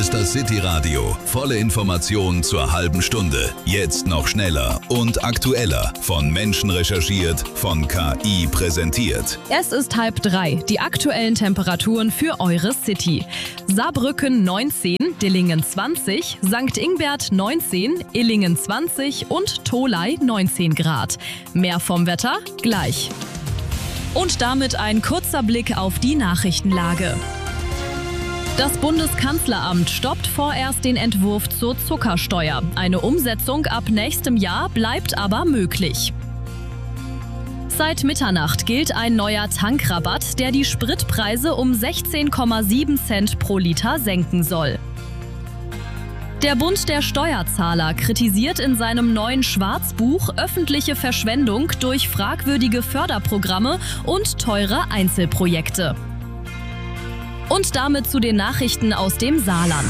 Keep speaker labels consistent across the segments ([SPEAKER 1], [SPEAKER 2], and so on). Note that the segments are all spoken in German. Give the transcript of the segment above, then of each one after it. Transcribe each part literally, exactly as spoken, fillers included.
[SPEAKER 1] ist das City-Radio. Volle Informationen zur halben Stunde. Jetzt noch schneller und aktueller. Von Menschen recherchiert, von K I präsentiert.
[SPEAKER 2] Es ist halb drei. Die aktuellen Temperaturen für eure City. Saarbrücken neunzehn, Dillingen zwanzig, Sankt Ingbert neunzehn, Illingen zwanzig und Tholey neunzehn Grad. Mehr vom Wetter gleich. Und damit ein kurzer Blick auf die Nachrichtenlage. Das Bundeskanzleramt stoppt vorerst den Entwurf zur Zuckersteuer. Eine Umsetzung ab nächstem Jahr bleibt aber möglich. Seit Mitternacht gilt ein neuer Tankrabatt, der die Spritpreise um sechzehn Komma sieben Cent pro Liter senken soll. Der Bund der Steuerzahler kritisiert in seinem neuen Schwarzbuch öffentliche Verschwendung durch fragwürdige Förderprogramme und teure Einzelprojekte. Und damit zu den Nachrichten aus dem Saarland.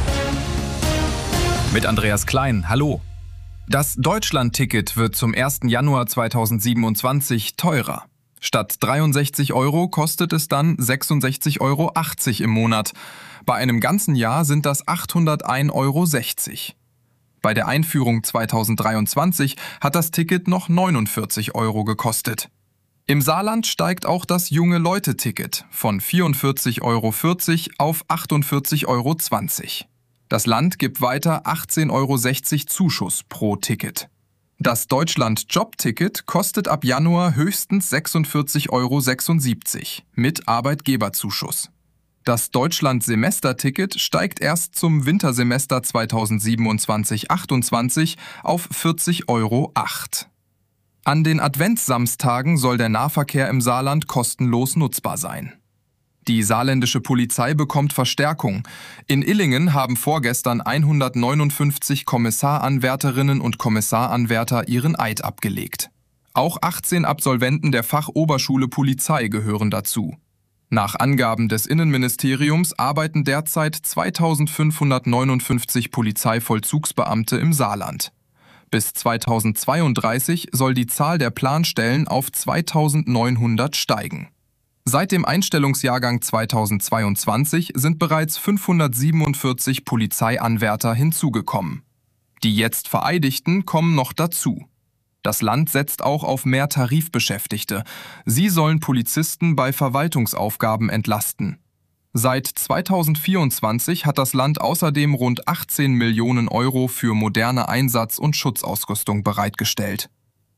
[SPEAKER 3] Mit Andreas Klein, hallo. Das Deutschland-Ticket wird zum ersten Januar zweitausendsiebenundzwanzig teurer. Statt dreiundsechzig Euro kostet es dann sechsundsechzig Euro achtzig im Monat. Bei einem ganzen Jahr sind das achthundertein Euro sechzig. Bei der Einführung zweitausenddreiundzwanzig hat das Ticket noch neunundvierzig Euro gekostet. Im Saarland steigt auch das Junge-Leute-Ticket von vierundvierzig Euro vierzig auf achtundvierzig Euro zwanzig. Das Land gibt weiter achtzehn Euro sechzig Zuschuss pro Ticket. Das Deutschland-Job-Ticket kostet ab Januar höchstens sechsundvierzig Euro sechsundsiebzig mit Arbeitgeberzuschuss. Das Deutschland-Semester-Ticket steigt erst zum Wintersemester zweitausendsiebenundzwanzig achtundzwanzig auf vierzig Euro acht. An den Adventssamstagen soll der Nahverkehr im Saarland kostenlos nutzbar sein. Die saarländische Polizei bekommt Verstärkung. In Illingen haben vorgestern hundertneunundfünfzig Kommissaranwärterinnen und Kommissaranwärter ihren Eid abgelegt. Auch achtzehn Absolventen der Fachoberschule Polizei gehören dazu. Nach Angaben des Innenministeriums arbeiten derzeit zweitausendfünfhundertneunundfünfzig Polizeivollzugsbeamte im Saarland. Bis zweitausendzweiunddreißig soll die Zahl der Planstellen auf zweitausendneunhundert steigen. Seit dem Einstellungsjahrgang zweitausendzweiundzwanzig sind bereits fünfhundertsiebenundvierzig Polizeianwärter hinzugekommen. Die jetzt Vereidigten kommen noch dazu. Das Land setzt auch auf mehr Tarifbeschäftigte. Sie sollen Polizisten bei Verwaltungsaufgaben entlasten. Seit zweitausendvierundzwanzig hat das Land außerdem rund achtzehn Millionen Euro für moderne Einsatz- und Schutzausrüstung bereitgestellt.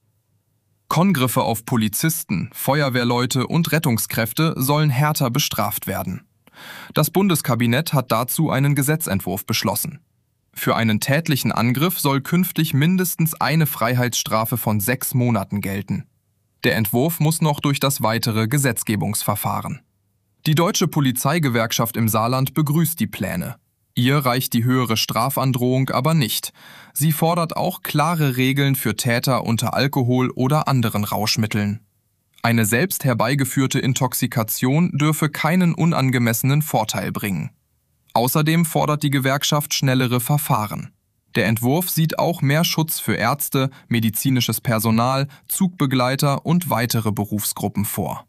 [SPEAKER 3] Kongriffe auf Polizisten, Feuerwehrleute und Rettungskräfte sollen härter bestraft werden. Das Bundeskabinett hat dazu einen Gesetzentwurf beschlossen. Für einen tätlichen Angriff soll künftig mindestens eine Freiheitsstrafe von sechs Monaten gelten. Der Entwurf muss noch durch das weitere Gesetzgebungsverfahren. Die Deutsche Polizeigewerkschaft im Saarland begrüßt die Pläne. Ihr reicht die höhere Strafandrohung aber nicht. Sie fordert auch klare Regeln für Täter unter Alkohol oder anderen Rauschmitteln. Eine selbst herbeigeführte Intoxikation dürfe keinen unangemessenen Vorteil bringen. Außerdem fordert die Gewerkschaft schnellere Verfahren. Der Entwurf sieht auch mehr Schutz für Ärzte, medizinisches Personal, Zugbegleiter und weitere Berufsgruppen vor.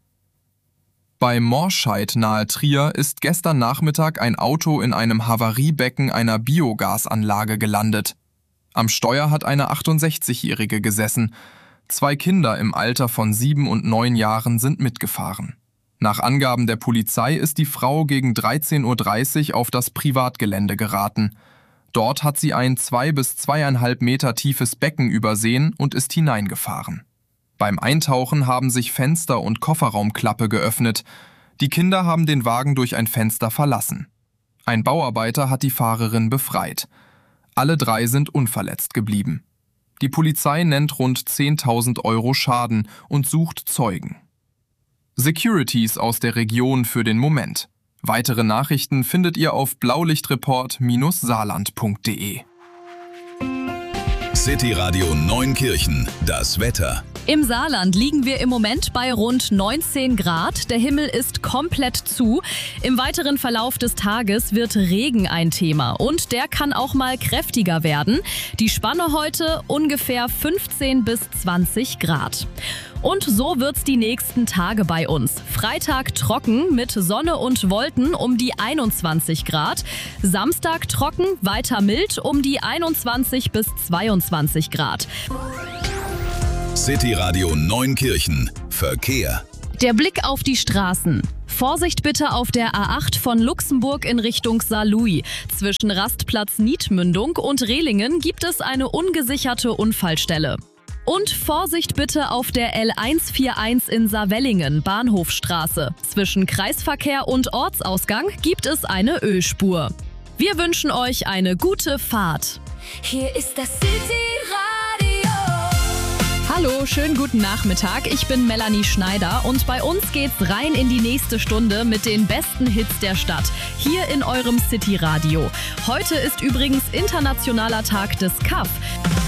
[SPEAKER 3] Bei Morscheid nahe Trier ist gestern Nachmittag ein Auto in einem Havariebecken einer Biogasanlage gelandet. Am Steuer hat eine achtundsechzigjährige gesessen. Zwei Kinder im Alter von sieben und neun Jahren sind mitgefahren. Nach Angaben der Polizei ist die Frau gegen dreizehn Uhr dreißig auf das Privatgelände geraten. Dort hat sie ein zwei bis zweieinhalb Meter tiefes Becken übersehen und ist hineingefahren. Beim Eintauchen haben sich Fenster und Kofferraumklappe geöffnet. Die Kinder haben den Wagen durch ein Fenster verlassen. Ein Bauarbeiter hat die Fahrerin befreit. Alle drei sind unverletzt geblieben. Die Polizei nennt rund zehntausend Euro Schaden und sucht Zeugen. Securities aus der Region für den Moment. Weitere Nachrichten findet ihr auf blaulichtreport Bindestrich saarland punkt de.
[SPEAKER 1] City Radio Neunkirchen, das Wetter.
[SPEAKER 2] Im Saarland liegen wir im Moment bei rund neunzehn Grad. Der Himmel ist komplett zu. Im weiteren Verlauf des Tages wird Regen ein Thema und der kann auch mal kräftiger werden. Die Spanne heute ungefähr fünfzehn bis zwanzig Grad. Und so wird's die nächsten Tage bei uns. Freitag trocken mit Sonne und Wolken um die einundzwanzig Grad. Samstag trocken, weiter mild um die einundzwanzig bis zweiundzwanzig Grad.
[SPEAKER 1] City Radio Neunkirchen. Verkehr.
[SPEAKER 2] Der Blick auf die Straßen. Vorsicht bitte auf der A acht von Luxemburg in Richtung Saarlouis. Zwischen Rastplatz Niedmündung und Rehlingen gibt es eine ungesicherte Unfallstelle. Und Vorsicht bitte auf der L hundertvierundvierzig in Saarwellingen, Bahnhofstraße. Zwischen Kreisverkehr und Ortsausgang gibt es eine Ölspur. Wir wünschen euch eine gute Fahrt.
[SPEAKER 4] Hier ist das City Radio.
[SPEAKER 2] Hallo, schönen guten Nachmittag. Ich bin Melanie Schneider und bei uns geht's rein in die nächste Stunde mit den besten Hits der Stadt. Hier in eurem City Radio. Heute ist übrigens Internationaler Tag des Kaff.